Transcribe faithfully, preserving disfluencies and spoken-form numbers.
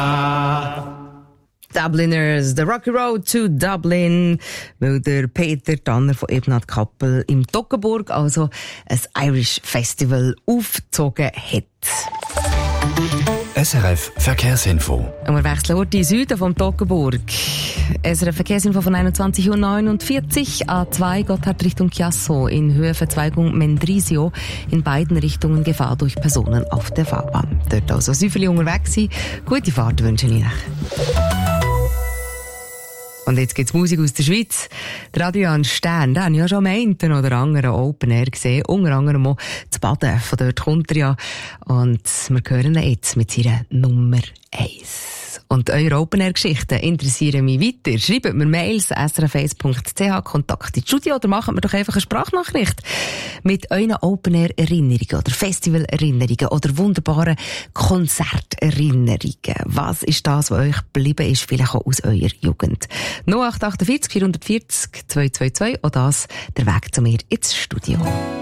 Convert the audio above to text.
Dubliners, The Rocky Road to Dublin, weil der Peter Tanner von Ebnat Kappel im Toggenburg also ein Irish Festival aufgezogen hat. S R F Verkehrsinfo. Und wir wechseln heute in den Süden vom Toggenburg. S R F Verkehrsinfo von einundzwanzig Uhr neunundvierzig. A zwei Gotthard Richtung Chiasso in Höhe Verzweigung Mendrisio. In beiden Richtungen Gefahr durch Personen auf der Fahrbahn. Dort also Süferli unterwegs sein. Gute Fahrt wünsche ich euch. Und jetzt gibt's Musik aus der Schweiz. Der Adrian Stern, den habe ich ja schon am einen oder anderen Open Air gesehen. Unter anderem auch zu Baden. Von dort kommt er ja. Und wir hören ihn jetzt mit seiner Nummer eins. Und eure Open Air Geschichten interessieren mich weiter. Schreibt mir Mails s r f eins punkt c h, Kontakt ins Studio oder macht mir doch einfach eine Sprachnachricht mit euren Open Air Erinnerungen oder Festival Erinnerungen oder wunderbaren Konzerterinnerungen. Was ist das, was euch geblieben ist, vielleicht auch aus eurer Jugend? null acht acht vier vier vier null zwei zwei zwei oder das der Weg zu mir ins Studio.